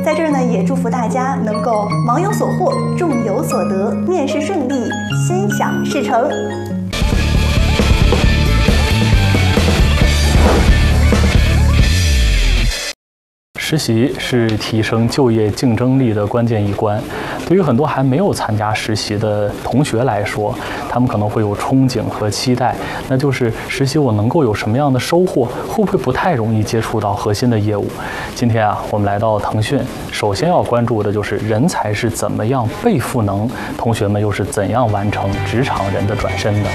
在这儿呢，也祝福大家能够忙有所获，众有所得，面试顺利，心想事成。 实习是提升就业竞争力的关键一关。对于很多还没有参加实习的同学来说，他们可能会有憧憬和期待，那就是实习我能够有什么样的收获？会不会不太容易接触到核心的业务？今天啊，我们来到腾讯，首先要关注的就是人才是怎么样被赋能，同学们又是怎样完成职场人的转身的。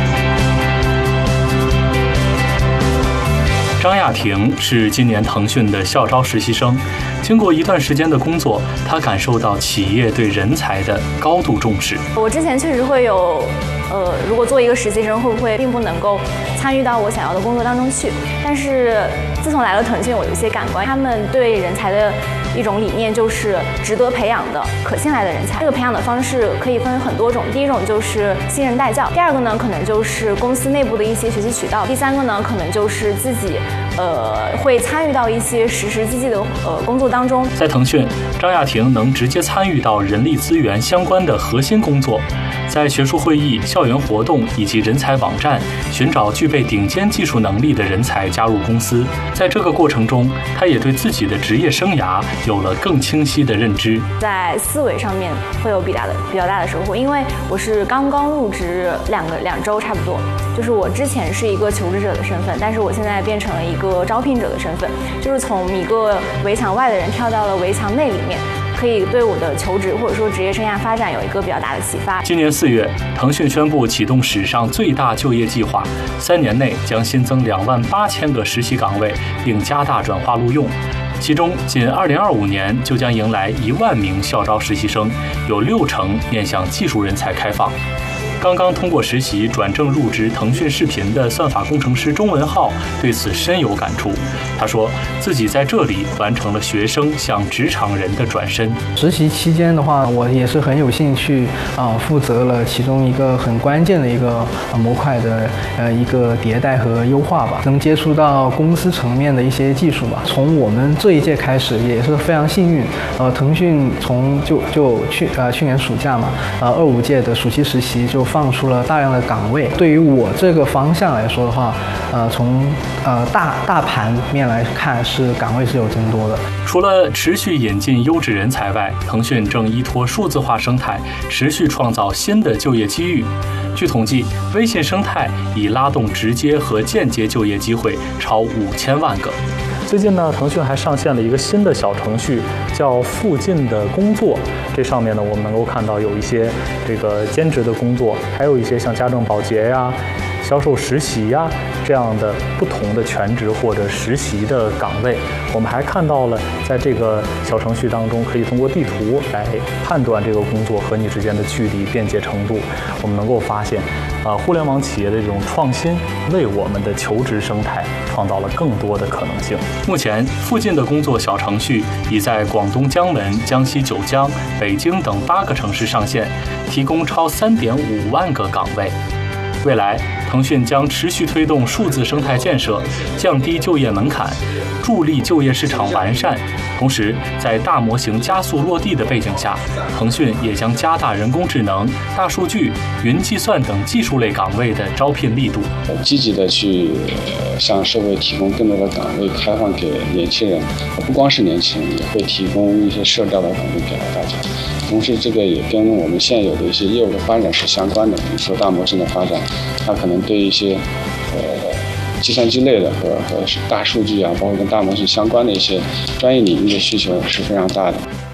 张亚婷是今年腾讯的校招实习生，经过一段时间的工作，她感受到企业对人才的高度重视。 我之前确实会有，如果做一个实习生，会不会并不能够参与到我想要的工作当中去？但是自从来了腾讯，我有一些感官，他们对人才的一种理念就是值得培养的、可信赖的人才。这个培养的方式可以分很多种，第一种就是新人带教，第二个呢可能就是公司内部的一些学习渠道，第三个呢可能就是自己会参与到一些实实际际的工作当中。 在腾讯，张亚婷能直接参与到人力资源相关的核心工作，在学术会议、校园活动以及人才网站寻找具备顶尖技术能力的人才加入公司。在这个过程中，她也对自己的职业生涯有了更清晰的认知， 在思维上面会有比较大的收获，因为我是刚刚入职两周差不多，就是我之前是一个求职者的身份，但是我现在变成了一个招聘者的身份，就是从一个围墙外的人跳到了围墙内里面，可以对我的求职或者说职业生涯发展有一个比较大的启发。 今年4月，腾讯宣布启动史上最大就业计划，3年内将新增28000个实习岗位，并加大转化录用。其中，仅2025年就将迎来1万名校招实习生，有60%面向技术人才开放。刚刚通过实习转正入职腾讯视频的算法工程师钟文浩对此深有感触。他说，自己在这里完成了学生向职场人的转身。 实习期间的话，我也是很有兴趣负责了其中一个很关键的一个模块的一个迭代和优化吧，能接触到公司层面的一些技术吧。从我们这一届开始也是非常幸运，腾讯从去年暑假嘛，25届的暑期实习就放出了大量的岗位。对于我这个方向来说的话，从大盘面来看，是岗位是有增多的。 除了持续引进优质人才外，腾讯正依托数字化生态，持续创造新的就业机遇。据统计，微信生态已拉动直接和间接就业机会超5000万个。最近呢，腾讯还上线了一个新的小程序，叫附近的工作。这上面呢，我们能够看到有一些这个兼职的工作，还有一些像家政保洁呀、销售实习呀这样的不同的全职或者实习的岗位。我们还看到了，在这个小程序当中，可以通过地图来判断这个工作和你之间的距离、便捷程度。我们能够发现，互联网企业的这种创新，为我们的求职生态创造了更多的可能性。目前，附近的工作小程序已在广东江门、江西九江、北京等8个城市上线，提供超3.5万个岗位。未来，腾讯将持续推动数字生态建设，降低就业门槛，助力就业市场完善。同时，在大模型加速落地的背景下，腾讯也将加大人工智能、大数据、云计算等技术类岗位的招聘力度， 积极的去向社会提供更多的岗位，开放给年轻人。不光是年轻人，也会提供一些社交的岗位给到大家。同时，这个也跟我们现有的一些业务的发展是相关的。比如说大模型的发展，它可能对一些计算机类的和大数据啊，包括跟大模型相关的一些专业领域的需求是非常大的。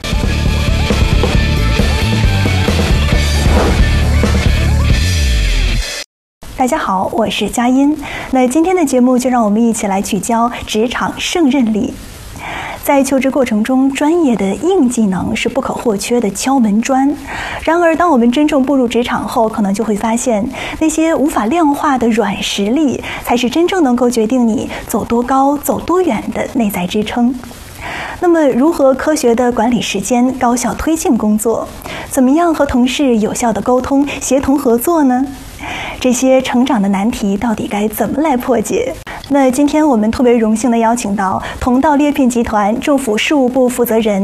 大家好，我是佳音。那今天的节目就让我们一起来聚焦职场胜任力。在求职过程中，专业的硬技能是不可或缺的敲门砖。然而，当我们真正步入职场后，可能就会发现，那些无法量化的软实力，才是真正能够决定你走多高、走多远的内在支撑。那么，如何科学地管理时间、高效推进工作？怎么样和同事有效地沟通、协同合作呢？这些成长的难题到底该怎么来破解？那今天我们特别荣幸地邀请到同道猎聘集团政府事务部负责人